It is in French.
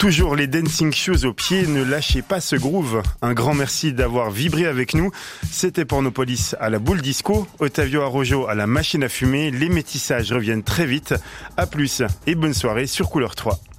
Toujours les dancing shoes aux pieds, ne lâchez pas ce groove. Un grand merci d'avoir vibré avec nous. C'était Pornopolis à la boule disco, Ottavio Arrojo à la machine à fumer. Les métissages reviennent très vite. À plus et bonne soirée sur Couleur 3.